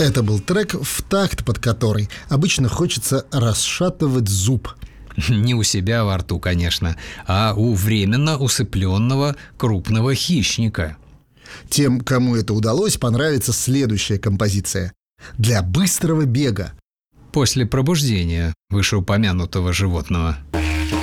Это был трек, в такт под который обычно хочется расшатывать зуб. Не у себя во рту, конечно, а у временно усыпленного крупного хищника. Тем, кому это удалось, понравится следующая композиция. Для быстрого бега. После пробуждения вышеупомянутого животного.